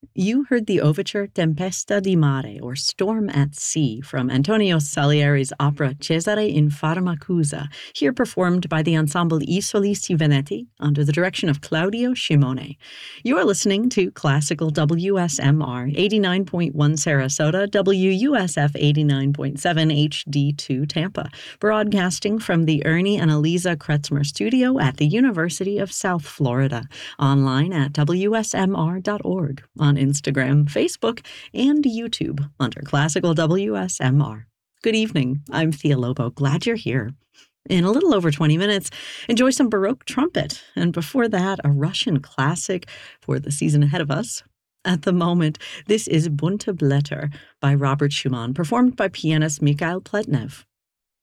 You heard the overture Tempesta di Mare, or Storm at Sea, from Antonio Salieri's opera Cesare in Farmacusa, here performed by the ensemble I Solisti Veneti under the direction of Claudio Scimone. You are listening to Classical WSMR 89.1 Sarasota, WUSF 89.7 HD2 Tampa, broadcasting from the Ernie and Eliza Kretzmer studio at the University of South Florida, online at WSMR.org, on Instagram, Facebook, and YouTube under Classical WSMR. Good evening. I'm Thea Lobo. Glad you're here. In a little over 20 minutes, enjoy some Baroque trumpet, and before that, a Russian classic for the season ahead of us. At the moment, this is Bunte Blätter by Robert Schumann, performed by pianist Mikhail Pletnev.